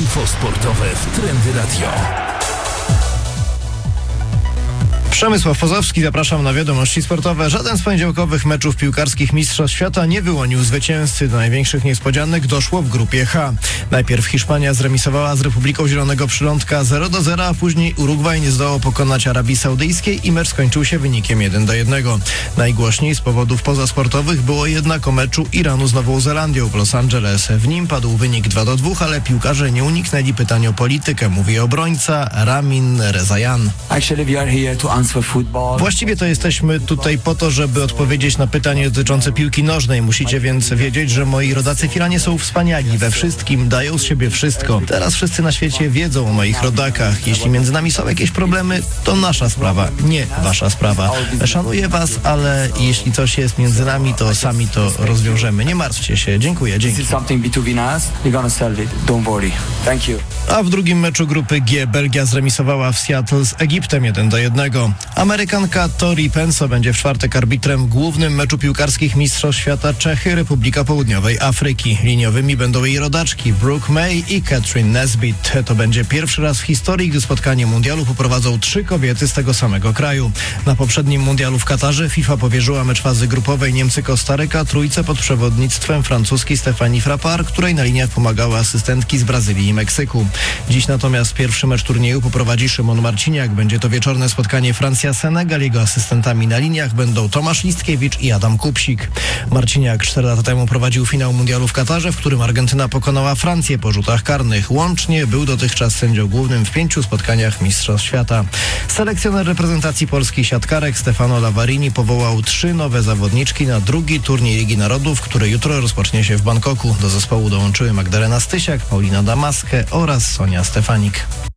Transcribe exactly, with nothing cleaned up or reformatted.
Info sportowe w Trendy Radio. Przemysław Pozowski, zapraszam na wiadomości sportowe. Żaden z poniedziałkowych meczów piłkarskich Mistrzostw Świata nie wyłonił zwycięzcy. Do największych niespodzianek doszło w grupie H. Najpierw Hiszpania zremisowała z Republiką Zielonego Przylądka zero do zera, a później Urugwaj nie zdołał pokonać Arabii Saudyjskiej i mecz skończył się wynikiem jeden do jednego. Najgłośniej z powodów pozasportowych było jednak o meczu Iranu z Nową Zelandią w Los Angeles. W nim padł wynik dwa do dwóch, ale piłkarze nie uniknęli pytań o politykę, mówi obrońca Ramin Rezajan. Actually, we are here to answer football. Właściwie to jesteśmy tutaj po to, żeby odpowiedzieć na pytanie dotyczące piłki nożnej. Musicie więc wiedzieć, że moi rodacy w Iranie są wspaniali we wszystkim, dają z siebie wszystko. Teraz wszyscy na świecie wiedzą o moich rodakach. Jeśli między nami są jakieś problemy, to nasza sprawa, nie wasza sprawa. Szanuję was, ale jeśli coś jest między nami, to sami to rozwiążemy. Nie martwcie się. Dziękuję. Dzięki. A w drugim meczu grupy G Belgia zremisowała w Seattle z Egiptem jeden do jednego. Amerykanka Tori Penso będzie w czwartek arbitrem w głównym meczu piłkarskich Mistrzostw Świata Czechy, Republika Południowej Afryki. Liniowymi będą jej rodaczki Brooke May i Catherine Nesbitt. To będzie pierwszy raz w historii, gdy spotkanie mundialu poprowadzą trzy kobiety z tego samego kraju. Na poprzednim mundialu w Katarze FIFA powierzyła mecz fazy grupowej Niemcy-Kostaryka trójce pod przewodnictwem francuskiej Stéphanie Frappart, której na liniach pomagały asystentki z Brazylii i Meksyku. Dziś natomiast pierwszy mecz turnieju poprowadzi Szymon Marciniak. Będzie to wieczorne spotkanie Francja-Senegal. Jego asystentami na liniach będą Tomasz Listkiewicz i Adam Kupsik. Marciniak cztery lata temu prowadził finał mundialu w Katarze, w którym Argentyna pokonała Francję po rzutach karnych. Łącznie był dotychczas sędzią głównym w pięciu spotkaniach Mistrzostw Świata. Selekcjoner reprezentacji polskich siatkarek Stefano Lavarini powołał trzy nowe zawodniczki na drugi turniej Ligi Narodów, który jutro rozpocznie się w Bangkoku. Do zespołu dołączyły Magdalena Stysiak, Paulina Damaskę oraz Sonia Stefanik.